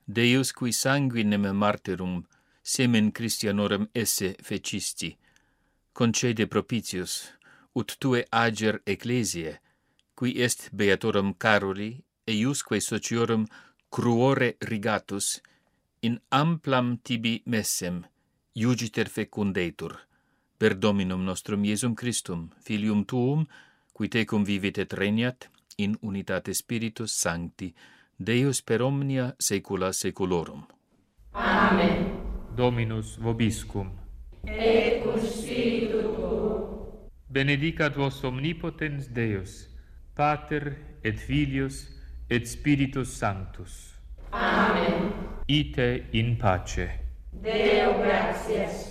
Deus qui sanguinem martyrum semen Christianorum esse fecisti, concede propitius, ut tue ager ecclesiae, qui est beatorum Caroli, eiusque sociorum cruore rigatus, in amplam tibi messem, iugiter fecundetur, per Dominum nostrum Iesum Christum, Filium tuum, qui tecum vivit et regnat, in unitate Spiritus Sancti, Deus per omnia saecula saeculorum. Amen. Dominus vobiscum. Et cum spiritu tuo. Benedicat vos omnipotens Deus, Pater et Filius et Spiritus Sanctus. Amen. Ite in pace. Deo gratias.